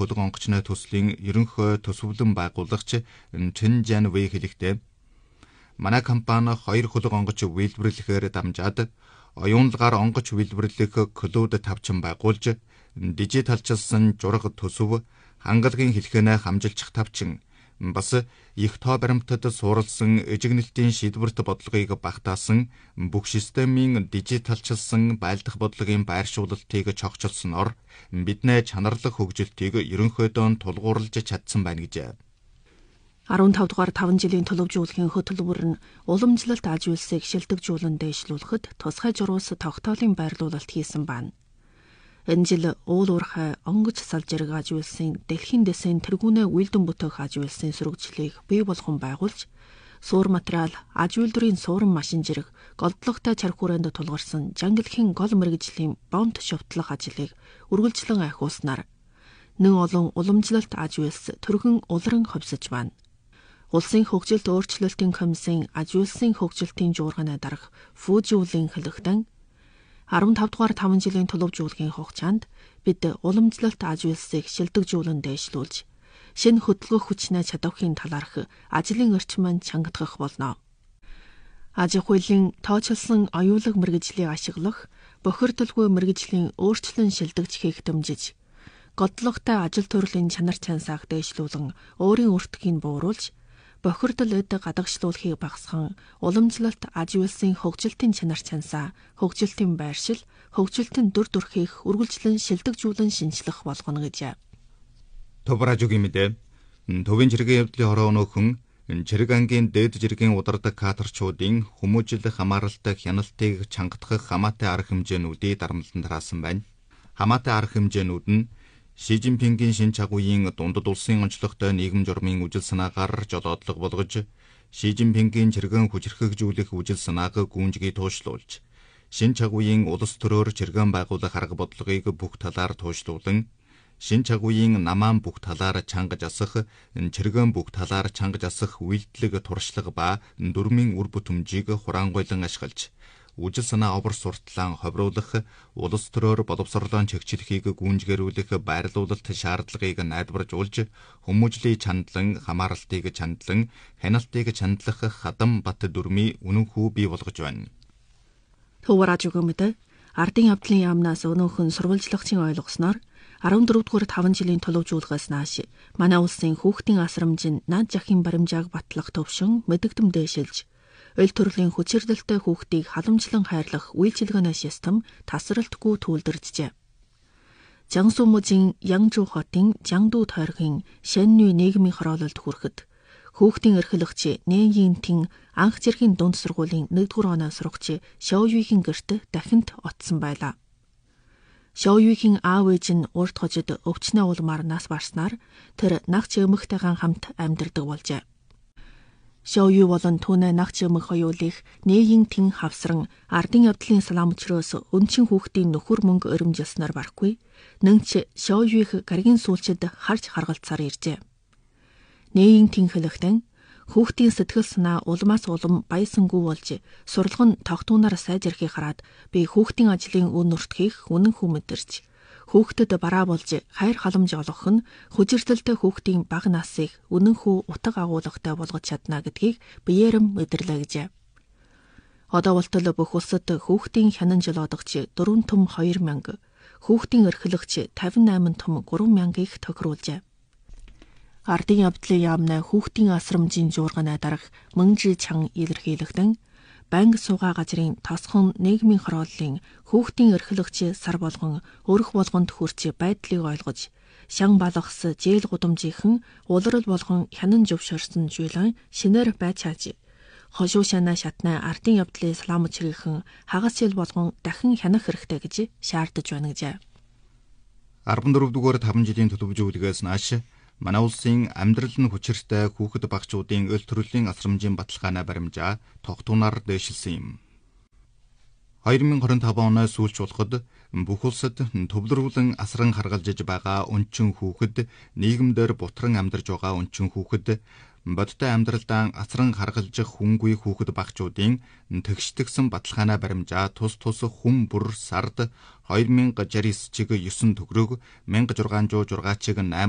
хөдөг онгочны төслийн ерөнхий төсвөлэн байгуулагч Чен Жан Вэй хэлэхдээ манай компани 2 хөдөг онгоч үйлдвэрлэхээр дамжаад оюунлагаар онгоч үйлдвэрлэх клуд тавчин байгуулж дижиталчилсан жураг төсөв хангалагын хэлхэнэ хамжилчих тавчин бас их тоо баримтад суурилсан эжигнэлтийн шийдвэрт бодлогыг багтаасан бүх системийн дижиталчилсан байлдах бодлогын байршуулалтыг чогчилсноор бидний чанарлах хөгжилтийг ерөнхийдөө тулгуурлаж чадсан байна гэжээ. 15 дугаар 5 жилийн төлөвжүүлэхийн хөтөлбөр нь уламжлалт аж үйлсийг шилдэг-жуулан дэвшлүүлэхэд тусгай журуус тогтоолын байрлуулалт хийсэн байна. Энэ жил уул уурхай онгоц салжирэг аж үйлсийн дэлхийн дэсийн тэргүүнээ үйлдэн бүтээх аж үйлсийн сөрөгчлийг бий болгон байгуулж, суур материал, аж үйлдвэрийн суурин машин жирэг, голдлоготой чарх хүрээнд тулгарсан жангилхийн гол мэргэжлийн бомт шовтлох ажлыг үргэлжлэн ахиулснаар нэн олон уламжлалт аж үйлс төргөн улиран ховсож байна. Улсын хөгжилт өөрчлөлтийн комиссийн аж үйлсийн хөгжилтийн жуурганы дарга Фүжиулийн хэлэхдээ 15 дугаар 5 жилийн төлөвжүүлэхийн хугацаанд бид уламжлалт аж үйлсийг шилдэг-жуулан дэвшлүүлж, шинэ хөдөлгөөх хүчнээ чадвархын талаарх ажлын орчмыг чангадгах болно. Аж ахуйн тооцоолсон оюулаг мэргэжлийг ашиглах, бохирдолгүй мэргэжлийн өөрчлөн шилдэгч хийх дэмжиж, голдлоготой ажил төрлийн чанар чансааг дэвшлүүлэн өөрийн өртгийг бууруулж, бохирдол эд гадагшлуулахыг багасган уламжлалт аж үйлсийн хөгжилтийн чанар чансаа, хөгжилтийн байршил, хөгжилтийн дүр төрхийг үргэлжлэн шилдэг-жуулан шинжлэх болгоно гэжээ. Товражугийн мэдээ төвийн жиргэн явдлын хороо өнөөхөн жирэг ангийн дээд жиргэн удардаг катерчуудын хүмүүжил хамааралтай хяналтыг чангадах хамаатай арга хэмжээнүүдийг дарамтлан тараасан байна. Хамаатай арга хэмжээнүүд нь Ши Жинпингийн шинэ чагуугийн дундад улсын онцлогтой нийгэм журмын үжил санаагаар жолоодлого болгож, Ши Жинпингийн чиргэн хүчрхэгжүүлэх үжил санааг гүнжгий туушлуулж, шинэ чагуугийн улс төрөөр чиргэн байгуулах арга бодлогыг бүх талаар туушлуулан, шинэ чагуугийн намаан бүх талаар чангаж асах, чиргэн бүх талаар чангаж асах үйлдэлэг туршлага ба дүрмийн үр бүтэмжийг хураангуйлан ашиглаж, үжил санаа овор сурталаан ховруулах, улс төрөөр боловсролоон чигчлэхийг гүйнжгэрүүлэх байрлуулалт шаардлагыг найдваржуулж, хүмүүжлийн чандлан, хамааралтыг чандлан, хяналтыг чандлах хадам бат дүрмийн үнэн хүү бий болгож байна. Төвражугийн мэдээ ардын явдлын яамнаас өнөөхөн сурвалжлагчийн ойлгосноор 14 дугаар 5 жилийн төлөвжүүлгээс нааш манай улсын хүүхдийн асрамжийн наад жахын баримжааг батлах төвшин мэдэгдэм дэвшилж, өл төрлийн хүчирдэлтэй хүүхдийг халамжлан хайрлах үйлчилгээний систем тасралтгүй түүлдэржжээ. Жансу мужийн Янжу хотын Жангду тойргийн Шэннүй нийгмийн хороололд хүрэхэд хүүхдийн эрхлэгч Нэн Йинтийн анх жиргийн дунд сургуулийн 1-р оноо сурагч Шоуюигийн гэрт дахинд оцсон байлаа. Шоуюигийн аав ээж нь урд хожид өвчнөө улмаар нас барснаар тэр нагч эмэгтэйгэн хамт амьдардаг болжээ. Шоуюи болон түүний нагч эмэг хоёулыг Нэйин Тин хавсран ардын явдлын салаамчроос өнчин хүүхдийн нөхөр мөнгө өрөмжилснээр барахгүй, нэнч Шоуюиг гаригийн сүүлчид харж харгалцаар иржээ. Нэйин Тин хэлэхдээ хүүхдийн сэтгэл санаа улмаас улам баясангүй болж, сурлагын тогтуунаар сайжрахыг хараад би хүүхдийн ажлын үн нуртгийг үнэн хүү мэдэрч, хүүхдэд бараа болж хайр халамж олгох нь хүчирдэлтэй хүүхдийн бага насыг үнэн хүү утга агуулгатай болгож чадна гэдгийг биеэрэм мэдэрлээ гэжээ. Одоо болтол бүх улсад хүүхдийн хянан жолоодогч 4 том 2000, хүүхдийн эрхлэгч 58 том 3000-ыг тохируулжээ. Ардын явдлын яамны хүүхдийн асрамжийн жуурганы дарга Мөнжи Чан илэрхийлэхдээ банк суугаа газрын тосхон нийгмийн хорооллын хүүхдийн эрхлэгч сар болгон өрх болгонд хүрч байдлыг ойлгож, шан балгас зээл гудамжийнхэн улирал болгон хянан зөвшөөрсөн жуулан шинээр байж хааж, хошуу шанаа шатны ардын явдлын салаамчрийнхэн хагас жил болгон дахин хянах хэрэгтэй гэж шаардаж байна гэжээ. 14 дугаар 5 жилийн төлөвжүүлгээс нааш манай улсын амьдрал нь хүчиртэй хүүхэд багчуудын өл төрлийн асрамжийн баталгааны баримжаа тогтуунаар дэвшилсэн юм. 2025 оны сүүлч болоход бүх улсад төвлөрүүлэн асран харгалзаж байгаа өнчин хүүхэд, нийгэмдэр бутран амьдарж байгаа өнчин хүүхэд, бодтой амьдралдаа асран харгалзах хүнгүй хүүхэд багчуудын тэгштгсэн баталгааны баримжаа тус хүн бүр сард 2069 чиг 9 төгрөг, 1606 чиг 8